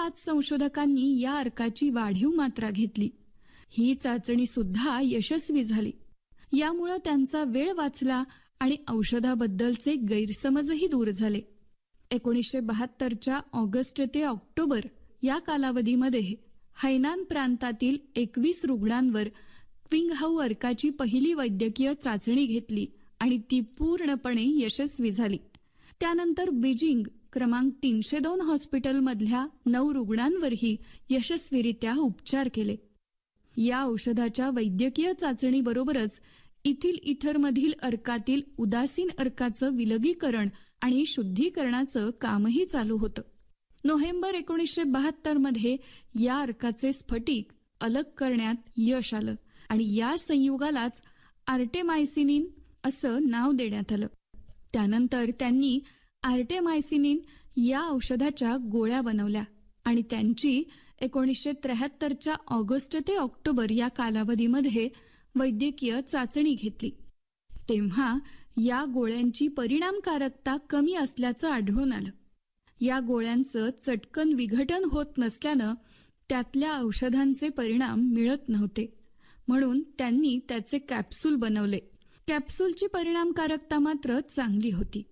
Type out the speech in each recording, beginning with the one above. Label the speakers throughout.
Speaker 1: 5 संशोधकांनी या अर्काची वाढीव मात्रा घेतली. ही चाचणी सुद्धा यशस्वी झाली. यामुळे त्यांचा वेळ वाचला आणि औषधाबद्दलचे गैरसमजही दूर झाले. 1972च्या ऑगस्ट ते ऑक्टोबर या कालावधीमध्ये हैनान प्रांतातील 21 रुग्णांवर क्विंगहाऊ अर्काची पहिली वैद्यकीय चाचणी घेतली आणि ती पूर्णपणे यशस्वी झाली. त्यानंतर बीजिंग क्रमांक 302 हॉस्पिटलमधल्या 9 रुग्णांवरही यशस्वीरित्या उपचार केले. या औषधाच्या वैद्यकीय चाचणीबरोबरच इथिल इथरमधील अर्कातील उदासीन अर्काचं विलगीकरण आणि शुद्धीकरणाचं कामही चालू होतं. नोव्हेंबर 1972 मध्ये या अर्काचे स्फटिक अलग करण्यात यश आलं आणि या संयुगालाच आर्टेमायसिनिन असं नाव देण्यात आलं. त्यानंतर त्यांनी आर्टेमायसिनिन या औषधाच्या गोळ्या बनवल्या आणि त्यांची 1973च्या ऑगस्ट ते ऑक्टोबर या कालावधीमध्ये वैद्यकीय चाचणी घेतली. तेव्हा या गोळ्यांची परिणामकारकता कमी असल्याचं आढळून आलं. या गोळ्यांचं चटकन विघटन होत नसल्यानं त्यातल्या औषधांचे परिणाम मिळत नव्हते. म्हणून त्यांनी त्याचे कॅप्सूल बनवले. कॅप्सूलची परिणामकारकता मात्र चांगली होती.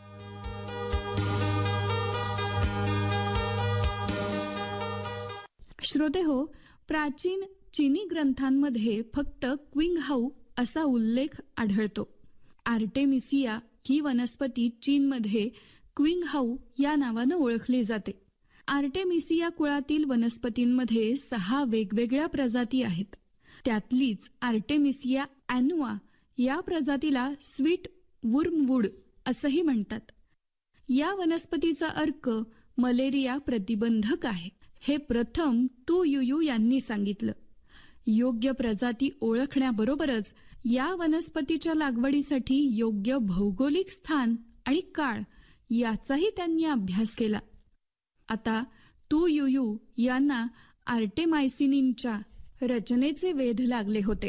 Speaker 1: श्रोतेहो, प्राचीन चीनी ग्रंथांमध्ये फक्त क्विंगहाऊ असा उल्लेख आढळतो. आर्टेमिसिया ही वनस्पती चीनमध्ये क्विंगहाऊ या नावानं ओळखली जाते. आर्टेमिसिया कुळातील वनस्पतींमध्ये 6 वेगवेगळ्या प्रजाती आहेत. त्यातलीच आर्टेमिसिया ॲन्युआ या प्रजातीला स्वीट वुर्मवूड असंही म्हणतात. या वनस्पतीचा अर्क मलेरिया प्रतिबंधक आहे, हे प्रथम तू युयू यांनी सांगितलं. योग्य प्रजाती ओळखण्याबरोबरच या वनस्पतीच्या लागवडीसाठी योग्य भौगोलिक स्थान आणि काळ याचाही त्यांनी अभ्यास केला. आता तू युयू यांना आर्टेमायसिनिनच्या रचनेचे वेध लागले होते.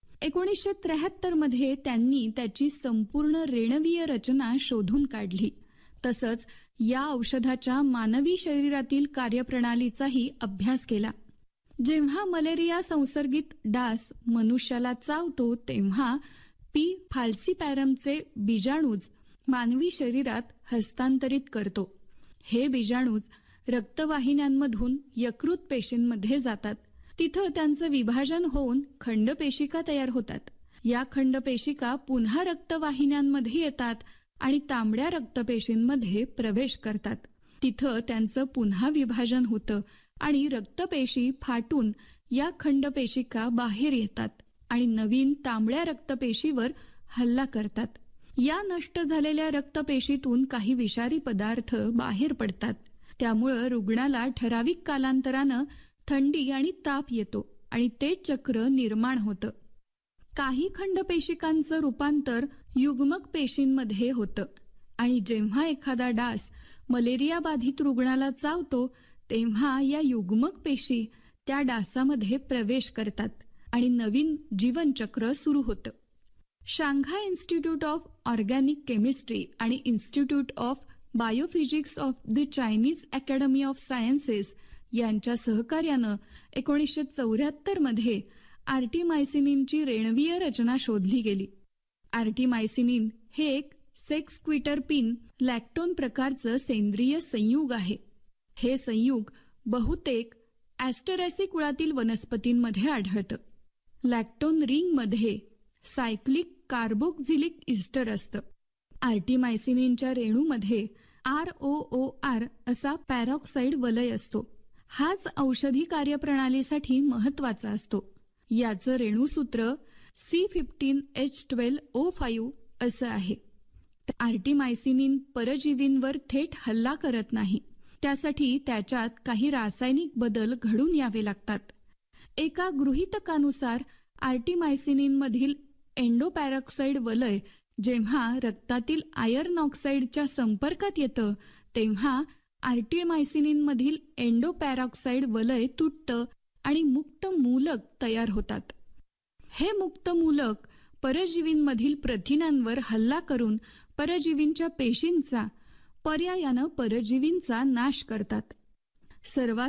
Speaker 1: 1973 मध्ये त्यांनी त्याची संपूर्ण रेणवीय रचना शोधून काढली. तसंच या औषधाच्या मानवी शरीरातील कार्यप्रणालीचाही अभ्यास केला. जेव्हा मलेरिया संसर्गित डास मनुष्याला चावतो तेव्हा पी फाल्सीपॅरमचे बीजाणूज मानवी शरीरात हस्तांतरित करतो. हे बीजाणूज रक्तवाहिन्यांमधून यकृत पेशींमध्ये जातात. तिथं त्यांचं विभाजन होऊन खंडपेशिका तयार होतात. या खंडपेशिका पुन्हा रक्तवाहिन्यांमध्ये येतात आणि तांबड्या रक्तपेशींमध्ये प्रवेश करतात. तिथं त्यांचं पुन्हा विभाजन होतं आणि रक्तपेशी फाटून या खंडपेशिका बाहेर येतात आणि नवीन तांबड्या रक्तपेशीवर हल्ला करतात. या नष्ट झालेल्या रक्तपेशीतून काही विषारी पदार्थ बाहेर पडतात. त्यामुळं रुग्णाला ठराविक कालांतरानं थंडी आणि ताप येतो आणि ते चक्र निर्माण होतं. काही खंडपेशिकांचं रूपांतर युग्मक पेशींमध्ये होतं आणि जेव्हा एखादा डास मलेरिया बाधित रुग्णाला चावतो तेव्हा या युग्मक पेशी त्या डासामध्ये प्रवेश करतात आणि नवीन जीवनचक्र सुरू होतं. Shanghai institute of organic chemistry आणि institute of biophysics of the Chinese academy of sciences यांच्या सहकार्यानं 1974 मध्ये आर्टिमायसिनिनची रेणवीय रचना शोधली गेली. आर्टिमायसिनिन हे एक सेक्सक्विटरपिन लॅक्टोन प्रकारचं सेंद्रिय संयुग आहे. हे संयुग बहुतेक ॲस्टरॅसी कुळातील वनस्पतींमध्ये आढळतं. लॅक्टोन रिंगमध्ये सायक्लिक कार्बोक्झिलिक इस्टर असतं. आर्टिमायसिनिनच्या रेणूमध्ये ROOR असा पॅरॉक्साइड वलय असतो. हाच औषधी कार्यप्रणालीसाठी महत्वाचा असतो. याचं रेणूसूत्र C15H12O5 असं आहे. आर्टिमायसिनिन परजीवींवर थेट हल्ला करत नाही. त्यासाठी त्याच्यात काही रासायनिक बदल घडून यावे लागतात. एका गृहीतकानुसार आर्टिमायसिनिनमधील एंडोपॅरॉक्साइड वलय जेव्हा रक्तातील आयर्न ऑक्साईडच्या संपर्कात येतं तेव्हा आर्टिमायसिनिनमधील एंडोपॅरॉक्साइड वलय तुटतं आणि मुक्त मूलक तयार होतात. हे मुक्त मूलक परजीवींमधील प्रथिनांवर हल्ला करून परजीवींच्या पेशींचा पर्यायानं परजीवींचा नाश करतात. सर्वात